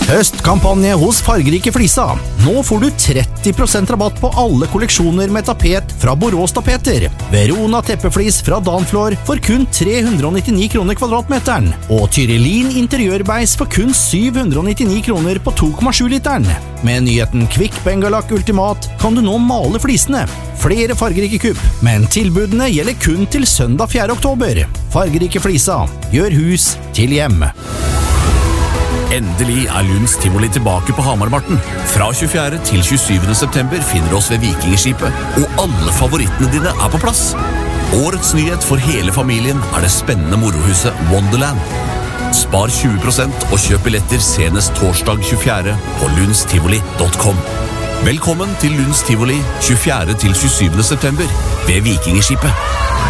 Høstkampanje hos Fargerike Flisa. Nå får du 30% rabatt på alle kolleksjoner med tapet fra Borås Tapeter. Verona teppeflis fra Danflor for kun 399 kroner kvadratmeteren. Og Tyrellin interiørbeis for kun 799 kroner på 2,7 literen. Med nyheten Kvikk Bengalak Ultimat kan du nå male flisene. Flere fargerike kupp, men tilbudene gjelder kun til søndag 4. oktober. Fargerike Flisa. Gjør hus til hjem. Endelig Lunds Tivoli tilbake på Hamarmarten. Fra 24. til 27. september finner du oss ved Vikingskipet, og alle favorittene dine på plass. Årets nyhet for hele familien det spennende morohuset Wonderland. Spar 20% og kjøp billetter senest torsdag 24. på lundstivoli.com. Velkommen til Lunds Tivoli 24. til 27. september ved Vikingskipet.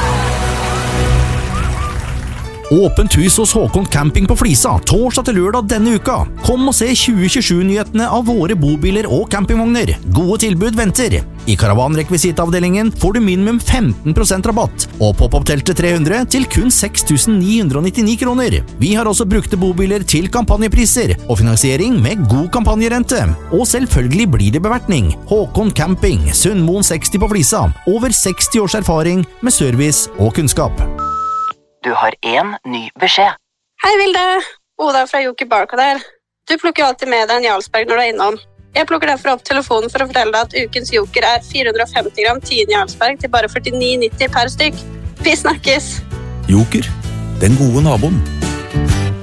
Åpent hus hos Håkon Camping på Flisa, torsdag til lørdag denne uka. Kom og se 2027-nyhetene av våre bobiler og campingvogner. Gode tilbud venter. I karavanrekvisittavdelingen får du minimum 15% rabatt, og pop-up-teltet 300 til kun 6.999 kroner. Vi har også brukte bobiler til kampanjepriser, og finansiering med god kampanjerente. Og selvfølgelig blir det bevertning. Håkon Camping, Sundmoen 60 på Flisa. Over 60 års erfaring med service og kunnskap. Du har en ny beskjed. Hei Vilde, Oda fra Joker Barcode her. Du plukker jo alltid med deg en Jarlsberg når du innom. Jeg plukker derfor opp telefonen for å fortelle deg at ukens Joker 450 gram 10 Jarlsberg til bare 49,90 per stykk. Vi snakkes! Joker, den gode naboen.